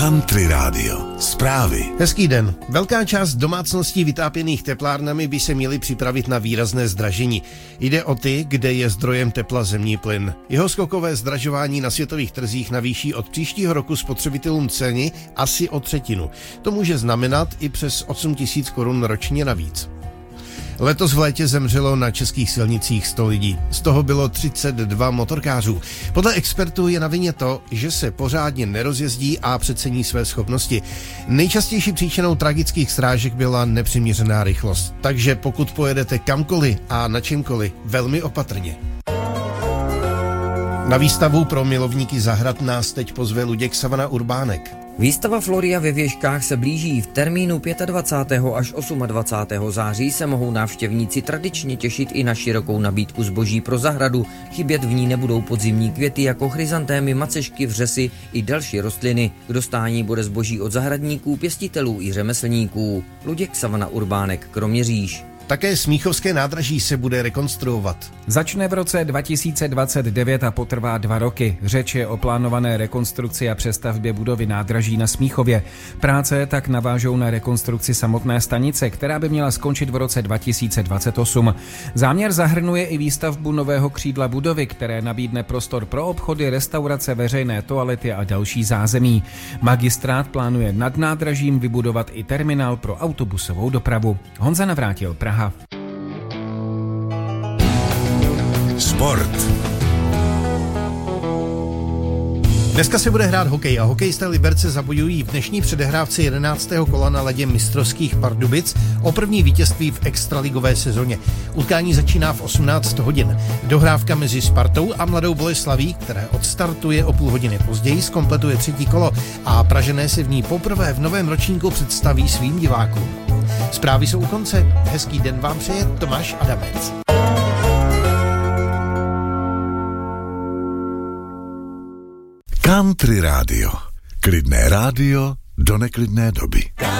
Country Radio. Zprávy. Hezký den. Velká část domácností vytápěných teplárnami by se měly připravit na výrazné zdražení. Jde o ty, kde je zdrojem tepla zemní plyn. Jeho skokové zdražování na světových trzích navýší od příštího roku spotřebitelům ceny asi o třetinu. To může znamenat i přes 8 000 korun ročně navíc. Letos v létě zemřelo na českých silnicích 100 lidí. Z toho bylo 32 motorkářů. Podle expertů je na vině to, že se pořádně nerozjezdí a přecení své schopnosti. Nejčastější příčinou tragických srážek byla nepřiměřená rychlost. Takže pokud pojedete kamkoliv a na čemkoliv, velmi opatrně. Na výstavu pro milovníky zahrad nás teď pozve Luděk Savana Urbánek. Výstava Floria ve Věžkách se blíží. V termínu 25. až 28. září se mohou návštěvníci tradičně těšit i na širokou nabídku zboží pro zahradu. Chybět v ní nebudou podzimní květy jako chryzantémy, macešky, vřesy i další rostliny. K dostání bude zboží od zahradníků, pěstitelů i řemeslníků. Luděk Savana Urbánek, Kroměříž. Také Smíchovské nádraží se bude rekonstruovat. Začne v roce 2029 a potrvá 2 roky. Řeč je o plánované rekonstrukci a přestavbě budovy nádraží na Smíchově. Práce tak navážou na rekonstrukci samotné stanice, která by měla skončit v roce 2028. Záměr zahrnuje i výstavbu nového křídla budovy, které nabídne prostor pro obchody, restaurace, veřejné toalety a další zázemí. Magistrát plánuje nad nádražím vybudovat i terminál pro autobusovou dopravu. Honza Navrátil, Praha. Sport. Dneska se bude hrát hokej a hokejisté Liberce zabojují v dnešní předehrávce 11. kola na ledě mistrovských Pardubic o první vítězství v extraligové sezóně. Utkání začíná v 18 hodin. Dohrávka mezi Spartou a Mladou Boleslaví, které odstartuje o půl hodiny později, zkompletuje 3. kolo a Pražané se v ní poprvé v novém ročníku představí svým divákům. Zprávy jsou u konce. Hezký den vám přeje Tomáš Adamec. Country Radio. Klidné rádio do neklidné doby.